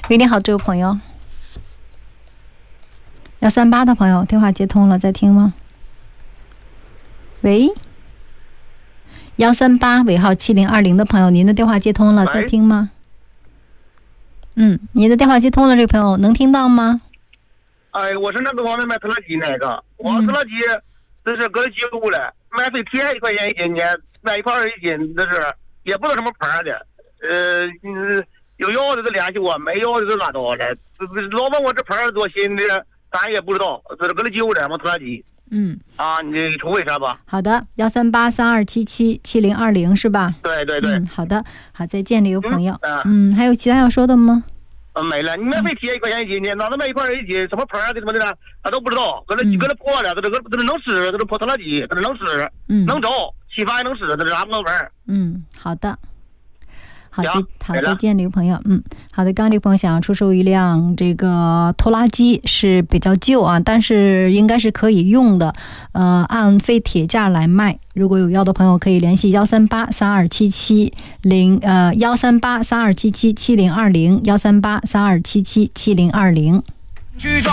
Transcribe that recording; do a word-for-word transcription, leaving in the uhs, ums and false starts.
喂，你好，这位朋友。幺三八的朋友，电话接通了，在听吗？喂，幺三八尾号七零二零的朋友，您的电话接通了，在听吗？嗯，您的电话接通了，这位朋友能听到吗？ 哎，我是那个往那买拖拉机那个，我拖拉机这是搁了几户了，买废铁一块钱一斤呢，卖一块二一斤，这是也不知道什么牌的，呃，嗯，有要的就联系我，没要的就拉倒了。这这老问我这牌多新的，咱也不知道，这是搁了几户了，我拖拉机。 嗯， 啊，你瞅为啥吧？ 好的，幺三八三二七七七零二零是吧？ 对对对。 嗯，好的，好，再见，这位朋友。 嗯，啊、 嗯，还有其他要说的吗？ 嗯，没了。你买废铁一块钱一斤的，哪能卖一块一斤？什么牌儿的什么的呢？他都不知道。搁这搁这破了，搁这搁这能使，搁这破拖拉机，搁这能使，嗯，能走，启发也能使，这是啥不能玩？ 嗯，好的。好，再好，再见，这位朋友。嗯，好的。刚刚这位朋友想要出售一辆这个拖拉机，是比较旧啊，但是应该是可以用的。呃，按废铁价来卖。如果有要的朋友，可以联系幺三八三二七七零呃幺三八三二七七七零二零幺三八三二七七七零二零。